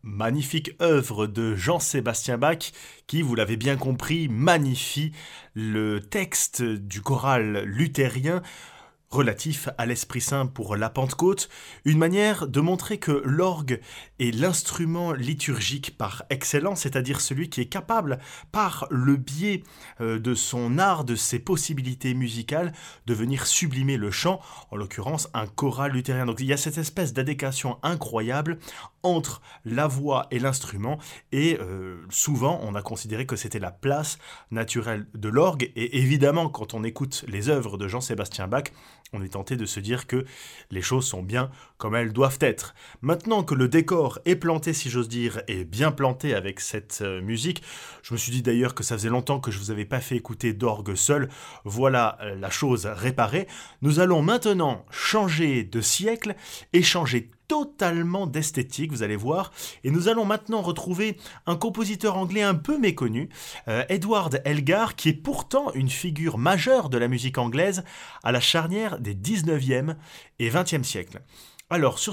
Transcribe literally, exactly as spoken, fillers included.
magnifique œuvre de Jean-Sébastien Bach qui, vous l'avez bien compris, magnifie le texte du choral luthérien relatif à l'Esprit Saint pour la Pentecôte, une manière de montrer que l'orgue est l'instrument liturgique par excellence, c'est-à-dire celui qui est capable, par le biais euh, de son art, de ses possibilités musicales, de venir sublimer le chant, en l'occurrence un choral luthérien. Donc il y a cette espèce d'adéquation incroyable entre la voix et l'instrument, et euh, souvent on a considéré que c'était la place naturelle de l'orgue, et évidemment quand on écoute les œuvres de Jean-Sébastien Bach, on est tenté de se dire que les choses sont bien comme elles doivent être. Maintenant que le décor est planté, si j'ose dire, et bien planté avec cette euh, musique, je me suis dit d'ailleurs que ça faisait longtemps que je vous avais pas fait écouter d'orgue seul, voilà euh, la chose réparée. Nous allons maintenant changer de siècle et changer totalement d'esthétique, vous allez voir, et nous allons maintenant retrouver un compositeur anglais un peu méconnu, euh, Edward Elgar, qui est pourtant une figure majeure de la musique anglaise à la charnière des dix-neuvième et vingtième siècles. Alors, sur